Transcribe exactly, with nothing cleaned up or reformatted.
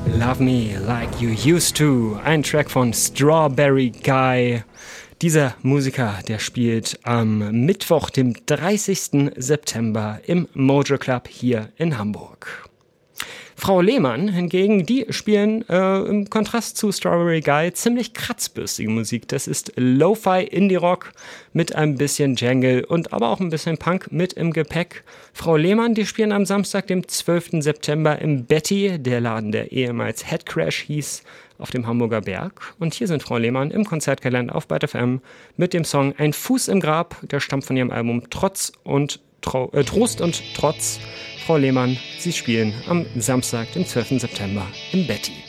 Love Me Like You Used To, ein Track von Strawberry Guy. Dieser Musiker, der spielt am Mittwoch, dem dreißigsten September im Mojo Club hier in Hamburg. Frau Lehmann hingegen, die spielen äh, im Kontrast zu Strawberry Guy ziemlich kratzbürstige Musik. Das ist Lo-Fi Indie-Rock mit ein bisschen Jangle und aber auch ein bisschen Punk mit im Gepäck. Frau Lehmann, die spielen am Samstag, dem zwölften September im Betty, der Laden, der ehemals Head Crash hieß, auf dem Hamburger Berg. Und hier sind Frau Lehmann im Konzertkalender auf Byte F M mit dem Song Ein Fuß im Grab. Der stammt von ihrem Album Trotz und Trau- äh, Trost und Trotz. Frau Lehmann, Sie spielen am Samstag, dem zwölften September im Betty.